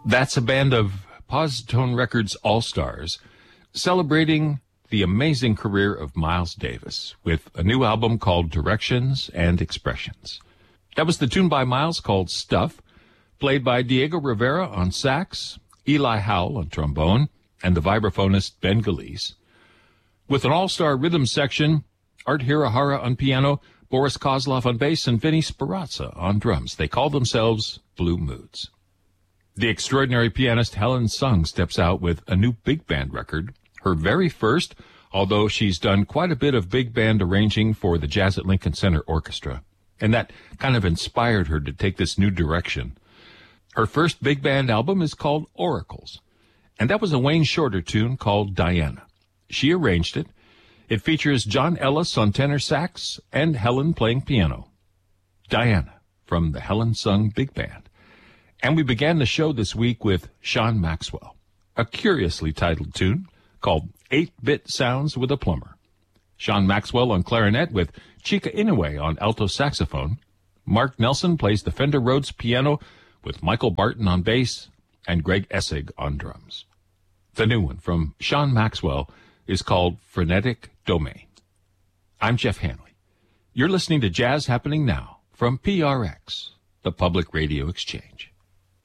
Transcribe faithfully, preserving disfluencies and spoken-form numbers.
That's a band of Pozzatone Records all-stars celebrating the amazing career of Miles Davis with a new album called Directions and Expressions. That was the tune by Miles called Stuff, played by Diego Rivera on sax, Eli Howell on trombone, and the vibraphonist Ben Galiz. With an all-star rhythm section, Art Hirahara on piano, Boris Kozlov on bass, and Vinny Sperazza on drums. They call themselves Blue Moods. The extraordinary pianist Helen Sung steps out with a new big band record, her very first, although she's done quite a bit of big band arranging for the Jazz at Lincoln Center Orchestra, and that kind of inspired her to take this new direction. Her first big band album is called Oracles, and that was a Wayne Shorter tune called Diana. She arranged it. It features John Ellis on tenor sax and Helen playing piano. Diana from the Helen Sung Big Band. And we began the show this week with Sean Maxwell, a curiously titled tune called eight-Bit Sounds with a Plumber. Sean Maxwell on clarinet with Chika Inoue on alto saxophone. Mark Nelson plays the Fender Rhodes piano with Michael Barton on bass and Greg Essig on drums. The new one from Sean Maxwell is called Frenetic Domain. I'm Jeff Hanley. You're listening to Jazz Happening Now from P R X, the Public Radio Exchange.